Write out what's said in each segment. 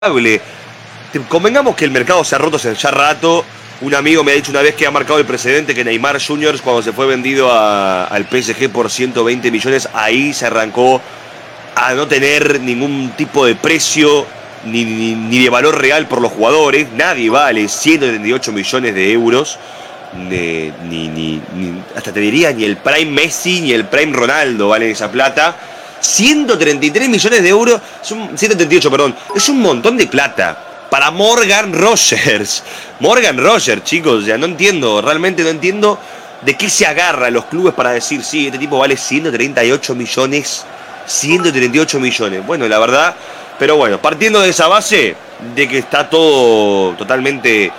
Convengamos que el mercado se ha roto hace ya rato. Un amigo me ha dicho una vez que ha marcado el precedente que Neymar Jr. cuando se fue vendido al PSG por 120 millones, ahí se arrancó a no tener ningún tipo de precio ni de valor real por los jugadores. Nadie vale 138 millones de euros. Hasta te diría, ni el Prime Messi ni el Prime Ronaldo valen esa plata. 133 millones de euros, 138, perdón, es un montón de plata para Morgan Rogers. Morgan Rogers, chicos, ya no entiendo, realmente no entiendo de qué se agarran los clubes para decir, sí, este tipo vale 138 millones. 138 millones, bueno, la verdad, pero bueno, partiendo de esa base, de que está todo totalmente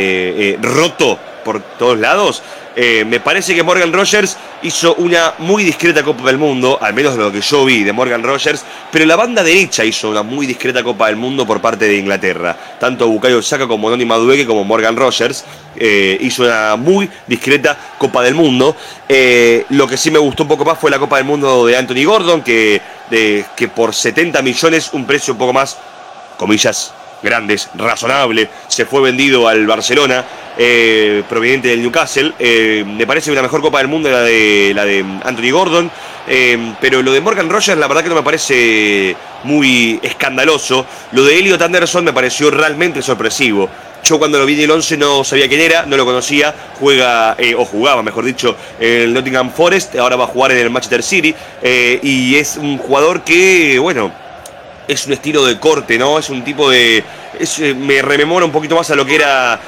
roto por todos lados, me parece que Morgan Rogers hizo una muy discreta Copa del Mundo, al menos de lo que yo vi de Morgan Rogers, pero la banda derecha hizo una muy discreta Copa del Mundo por parte de Inglaterra. Tanto Bukayo Saka como Noni Madueke como Morgan Rogers hizo una muy discreta Copa del Mundo. Lo que sí me gustó un poco más fue la Copa del Mundo de Anthony Gordon, que por 70 millones, un precio un poco más, comillas, grandes, razonable, se fue vendido al Barcelona, proveniente del Newcastle. Me parece una mejor Copa del Mundo la de Anthony Gordon, pero lo de Morgan Rogers la verdad que no me parece muy escandaloso. Lo de Elliot Anderson me pareció realmente sorpresivo. Yo cuando lo vi en el 11 no sabía quién era, no lo conocía, jugaba, mejor dicho, en el Nottingham Forest, ahora va a jugar en el Manchester City, y es un jugador que, bueno, es un estilo de corte, ¿no? Es un tipo de... me rememora un poquito más a lo que era,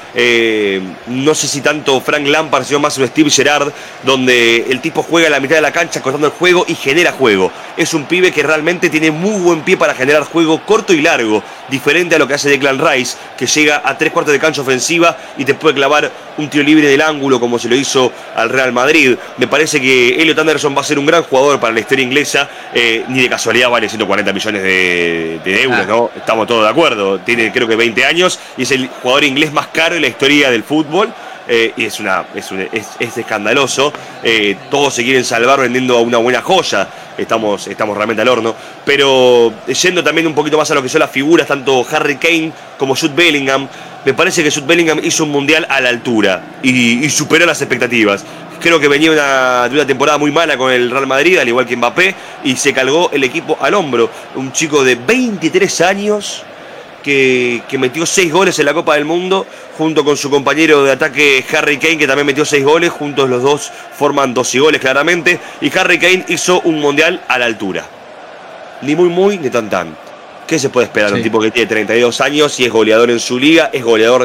no sé si tanto Frank Lampard, sino más un Steve Gerrard, donde el tipo juega a la mitad de la cancha cortando el juego y genera juego. Es un pibe que realmente tiene muy buen pie para generar juego corto y largo, diferente a lo que hace Declan Rice, que llega a 3/4 de cancha ofensiva y te puede clavar un tiro libre del ángulo como se lo hizo al Real Madrid. Me parece que Elliot Anderson va a ser un gran jugador para la historia inglesa, ni de casualidad vale 140 millones de euros, ¿no? Estamos todos de acuerdo. Tiene creo que 20 años y es el jugador inglés más caro en la historia del fútbol. Y es escandaloso. Todos se quieren salvar vendiendo a una buena joya. Estamos realmente al horno. Pero yendo también un poquito más a lo que son las figuras, tanto Harry Kane como Jude Bellingham, me parece que Jude Bellingham hizo un mundial a la altura y superó las expectativas. Creo que venía de una temporada muy mala con el Real Madrid, al igual que Mbappé, y se cargó el equipo al hombro. Un chico de 23 años que metió 6 goles en la Copa del Mundo, junto con su compañero de ataque Harry Kane, que también metió 6 goles, juntos los dos forman 12 goles claramente, y Harry Kane hizo un mundial a la altura. Ni muy, ni tan. ¿Qué se puede esperar? Sí. Un tipo que tiene 32 años y es goleador en su liga, es goleador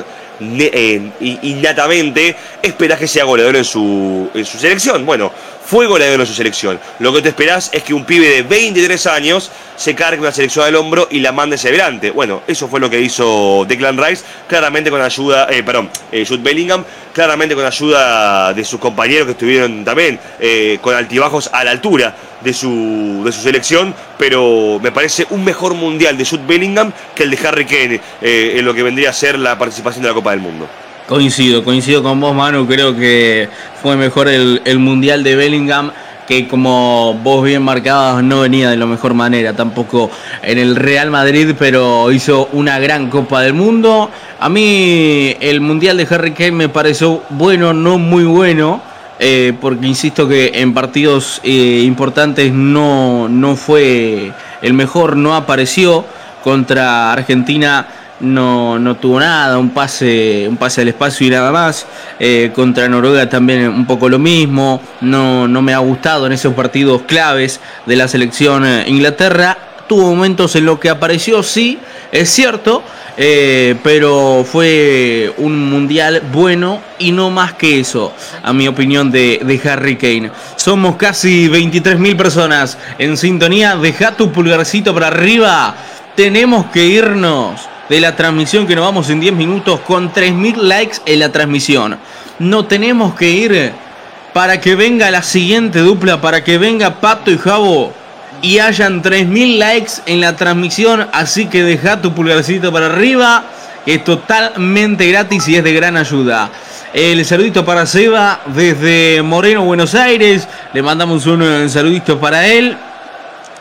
innatamente, esperás que sea goleador en su selección. Bueno, fue goleador en su selección. Lo que te esperás es que un pibe de 23 años se cargue una selección al hombro y la mande hacia adelante. Bueno, eso fue lo que hizo Declan Rice, claramente con ayuda, Jude Bellingham, claramente con ayuda de sus compañeros que estuvieron también con altibajos a la altura de su selección, pero me parece un mejor mundial de Jude Bellingham que el de Harry Kane en lo que vendría a ser la participación de la Copa del Mundo. Coincido con vos, Manu. Creo que fue mejor el mundial de Bellingham, que como vos bien marcabas no venía de la mejor manera tampoco en el Real Madrid, pero hizo una gran Copa del Mundo. A mí el mundial de Harry Kane me pareció bueno, no muy bueno, porque insisto que en partidos importantes no fue el mejor, no apareció. Contra Argentina no tuvo nada, un pase al espacio y nada más. Contra Noruega también un poco lo mismo. No me ha gustado en esos partidos claves de la selección Inglaterra. Tuvo momentos en los que apareció, sí, es cierto, pero fue un mundial bueno y no más que eso, a mi opinión, de Harry Kane. Somos casi 23.000 personas en sintonía. Deja tu pulgarcito para arriba. Tenemos que irnos de la transmisión, que nos vamos en 10 minutos con 3.000 likes en la transmisión. No tenemos que ir para que venga la siguiente dupla, para que venga Pato y Javo y hayan 3.000 likes en la transmisión. Así que deja tu pulgarcito para arriba, que es totalmente gratis y es de gran ayuda. El saludito para Seba desde Moreno, Buenos Aires. Le mandamos un saludito para él.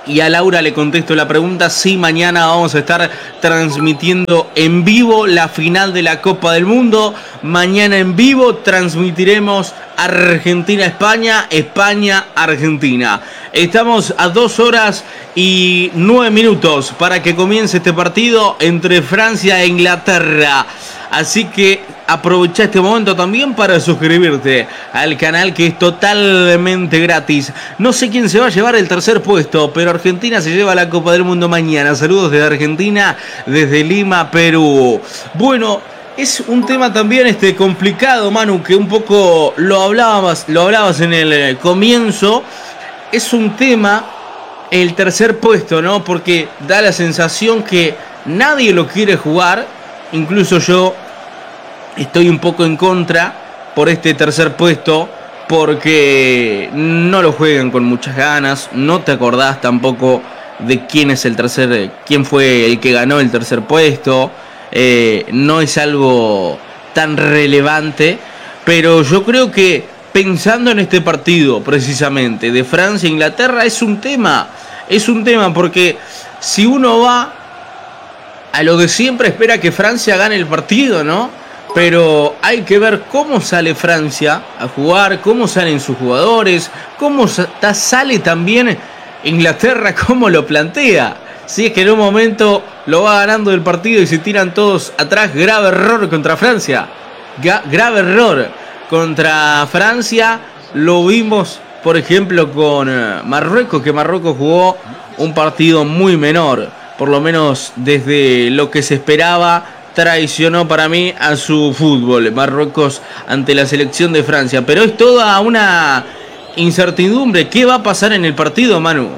Y a Laura le contesto la pregunta, sí, mañana vamos a estar transmitiendo en vivo la final de la Copa del Mundo. Mañana en vivo transmitiremos Argentina-España, España-Argentina. Estamos a 2 horas y 9 minutos para que comience este partido entre Francia e Inglaterra. Así que aprovecha este momento también para suscribirte al canal, que es totalmente gratis. No sé quién se va a llevar el tercer puesto, pero Argentina se lleva la Copa del Mundo mañana. Saludos desde Argentina, desde Lima, Perú. Bueno, es un tema también complicado, Manu, que un poco lo hablabas en el comienzo. Es un tema el tercer puesto, ¿no? Porque da la sensación que nadie lo quiere jugar. Incluso yo estoy un poco en contra por este tercer puesto, porque no lo juegan con muchas ganas. No te acordás tampoco de quién fue el que ganó el tercer puesto. No es algo tan relevante, pero yo creo que pensando en este partido precisamente de Francia e Inglaterra es un tema porque si uno va a lo de siempre, espera que Francia gane el partido, ¿no? Pero hay que ver cómo sale Francia a jugar, cómo salen sus jugadores, cómo sale también Inglaterra, cómo lo plantea. Si es que en un momento lo va ganando el partido y se tiran todos atrás, grave error contra Francia. Grave error contra Francia. Lo vimos, por ejemplo, con Marruecos, que Marruecos jugó un partido muy menor. Por lo menos desde lo que se esperaba, traicionó para mí a su fútbol Marruecos ante la selección de Francia. Pero es toda una incertidumbre. ¿Qué va a pasar en el partido, Manu?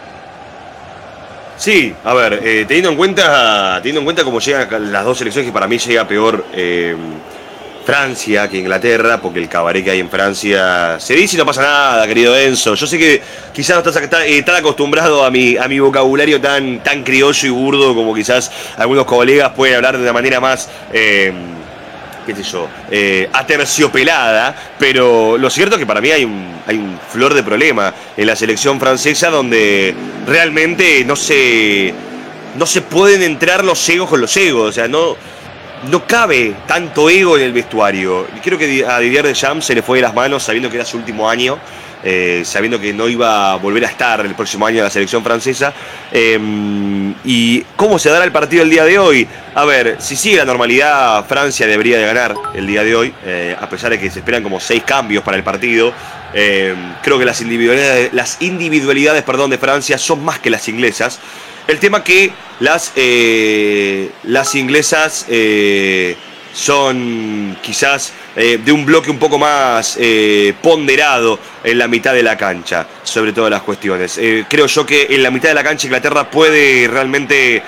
Sí, a ver, teniendo en cuenta cómo llegan las dos selecciones, que para mí llega peor Francia que Inglaterra, porque el cabaret que hay en Francia se dice y no pasa nada, querido Enzo. Yo sé que quizás no estás tan acostumbrado a mi vocabulario tan criollo y burdo como quizás algunos colegas pueden hablar de una manera más, aterciopelada, pero lo cierto es que para mí hay un flor de problema en la selección francesa, donde realmente no se pueden entrar los egos con los egos. O sea, no cabe tanto ego en el vestuario. Creo que a Didier Deschamps se le fue de las manos, sabiendo que era su último año, sabiendo que no iba a volver a estar el próximo año en la selección francesa. ¿Y cómo se dará el partido el día de hoy? A ver, si sigue la normalidad, Francia debería de ganar el día de hoy, a pesar de que se esperan como 6 cambios para el partido. Creo que las individualidades de Francia son más que las inglesas. El tema que las inglesas son quizás de un bloque un poco más ponderado en la mitad de la cancha, sobre todas las cuestiones. Creo yo que en la mitad de la cancha Inglaterra puede realmente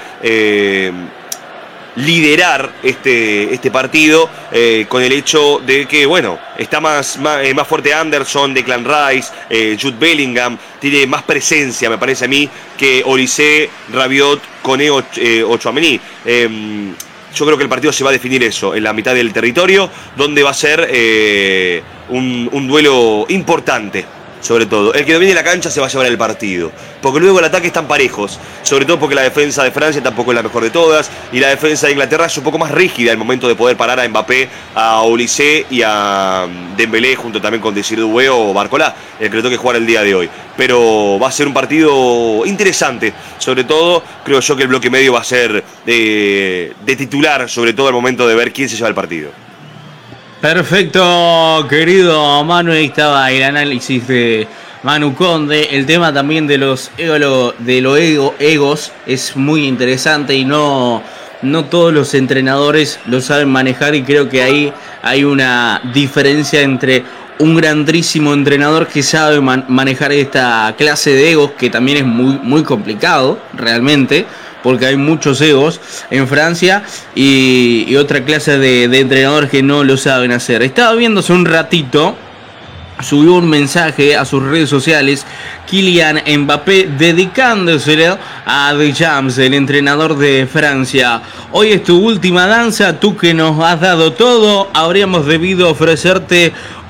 liderar este partido, con el hecho de que, bueno, está más fuerte Anderson, Declan Rice, Jude Bellingham, tiene más presencia, me parece a mí, que Olise, Rabiot, Koné o Tchouaméni. Yo creo que el partido se va a definir eso, en la mitad del territorio, donde va a ser un duelo importante. Sobre todo, el que domine la cancha se va a llevar el partido, porque luego el ataque están parejos, sobre todo porque la defensa de Francia tampoco es la mejor de todas, y la defensa de Inglaterra es un poco más rígida al momento de poder parar a Mbappé, a Olise y a Dembélé, junto también con Désiré Doué o Barcola, el que le toque jugar el día de hoy. Pero va a ser un partido interesante, sobre todo creo yo que el bloque medio va a ser de titular, sobre todo al momento de ver quién se lleva el partido. Perfecto, querido Manu, ahí estaba el análisis de Manu Conde. El tema también de los egos es muy interesante, y no todos los entrenadores lo saben manejar, y creo que ahí hay una diferencia entre un grandísimo entrenador que sabe manejar esta clase de egos, que también es muy, muy complicado realmente, porque hay muchos egos en Francia, y otra clase de entrenadores que no lo saben hacer. Estaba viendo hace un ratito, subió un mensaje a sus redes sociales Kylian Mbappé dedicándoselo a Deschamps, el entrenador de Francia. Hoy es tu última danza, tú que nos has dado todo, habríamos debido ofrecerte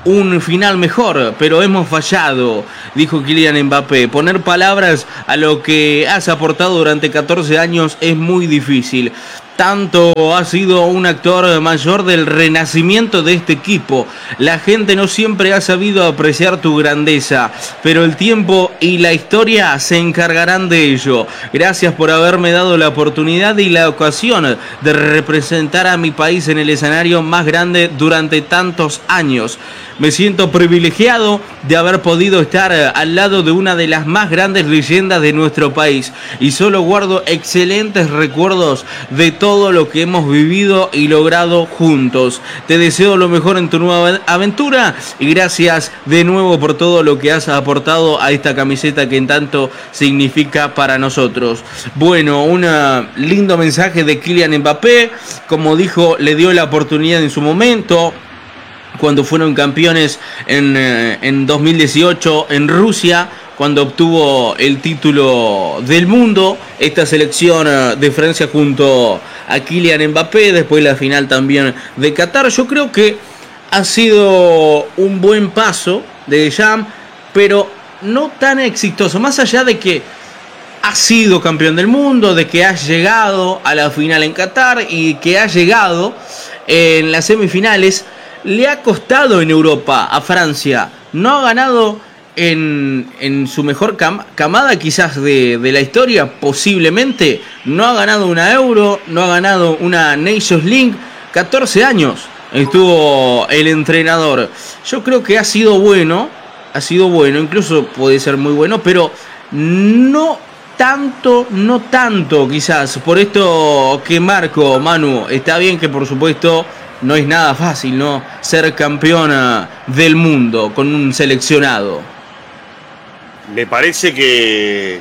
un final mejor, pero hemos fallado, dijo Kylian Mbappé. Poner palabras a lo que has aportado durante 14 años es muy difícil. Tanto has sido un actor mayor del renacimiento de este equipo. La gente no siempre ha sabido apreciar tu grandeza, pero el tiempo y la historia se encargarán de ello. Gracias por haberme dado la oportunidad y la ocasión de representar a mi país en el escenario más grande durante tantos años. Me siento privilegiado de haber podido estar al lado de una de las más grandes leyendas de nuestro país y solo guardo excelentes recuerdos de todo lo que hemos vivido y logrado juntos. Te deseo lo mejor en tu nueva aventura y gracias de nuevo por todo lo que has aportado a esta camiseta que en tanto significa para nosotros. Bueno, un lindo mensaje de Kylian Mbappé. Como dijo, le dio la oportunidad en su momento cuando fueron campeones en 2018 en Rusia, cuando obtuvo el título del mundo, esta selección de Francia junto a Kylian Mbappé, después la final también de Qatar. Yo creo que ha sido un buen paso de Deschamps, pero no tan exitoso, más allá de que ha sido campeón del mundo, de que ha llegado a la final en Qatar y que ha llegado en las semifinales. Le ha costado en Europa a Francia, no ha ganado en su mejor camada quizás de la historia, posiblemente, no ha ganado una Euro, no ha ganado una Nations League, 14 años estuvo el entrenador. Yo creo que ha sido bueno, incluso puede ser muy bueno, pero no tanto quizás. Por esto que marco, Manu, está bien que por supuesto no es nada fácil, ¿no?, ser campeona del mundo con un seleccionado. Me parece que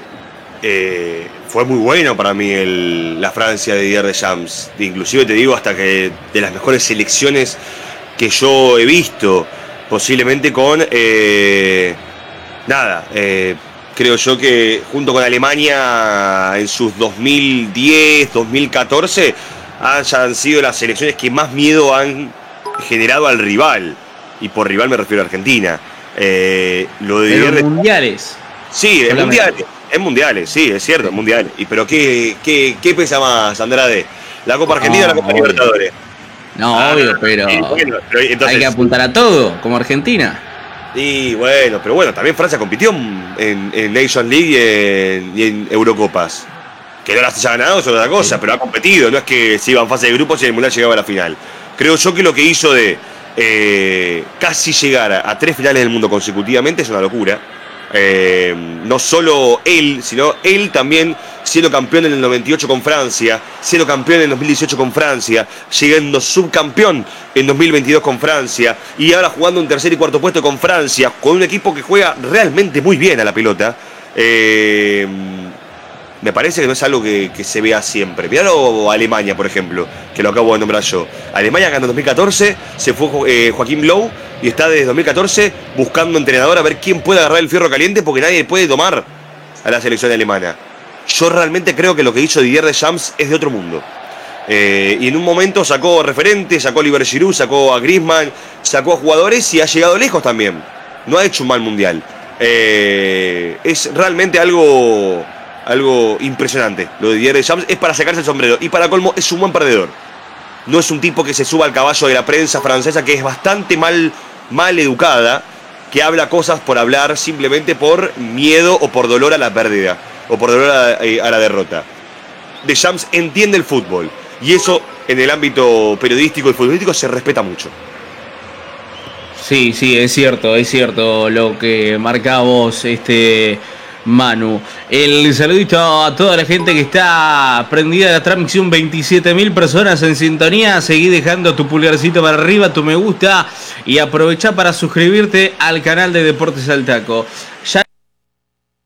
fue muy bueno para mí la Francia de Didier Deschamps. Inclusive te digo hasta que de las mejores selecciones que yo he visto, posiblemente con creo yo que junto con Alemania en sus 2010, 2014 hayan sido las selecciones que más miedo han generado al rival. Y por rival me refiero a Argentina. Lo de Pero mundiales. Sí, en mundiales, sí, es cierto, en mundiales. Pero ¿qué pesa más, Andrade? ¿La Copa Argentina o la Copa Libertadores? No, obvio, pero, bueno, pero entonces, hay que apuntar a todo, como Argentina. Y bueno, pero bueno, también Francia compitió en Nations League y en Eurocopas. Que no las haya ganado es otra cosa, pero ha competido. No es que se iba en fase de grupos y el mundial llegaba a la final. Creo yo que lo que hizo de casi llegar a 3 finales del mundo consecutivamente es una locura. No solo él, sino él también siendo campeón en el 98 con Francia, siendo campeón en el 2018 con Francia, llegando subcampeón en 2022 con Francia y ahora jugando un tercer y cuarto puesto con Francia, con un equipo que juega realmente muy bien a la pelota. Me parece que no es algo que se vea siempre. Miralo a Alemania, por ejemplo, que lo acabo de nombrar yo. Alemania ganó en 2014, se fue Joachim Löw y está desde 2014 buscando entrenador a ver quién puede agarrar el fierro caliente porque nadie puede tomar a la selección alemana. Yo realmente creo que lo que hizo Didier Deschamps es de otro mundo. Y en un momento sacó referentes, sacó a Olivier Giroud, sacó a Griezmann, sacó a jugadores y ha llegado lejos también. No ha hecho un mal mundial. Es realmente algo impresionante. Lo de Didier Deschamps es para sacarse el sombrero. Y para colmo, es un buen perdedor. No es un tipo que se suba al caballo de la prensa francesa, que es bastante mal educada, que habla cosas por hablar simplemente por miedo o por dolor a la pérdida, o por dolor a la derrota. Deschamps entiende el fútbol. Y eso, en el ámbito periodístico y futbolístico, se respeta mucho. Sí, es cierto lo que marcá vos, Manu. El saludito a toda la gente que está prendida de la transmisión, 27.000 personas en sintonía. Seguí dejando tu pulgarcito para arriba, tu me gusta y aprovecha para suscribirte al canal de Deportes al Taco. Ya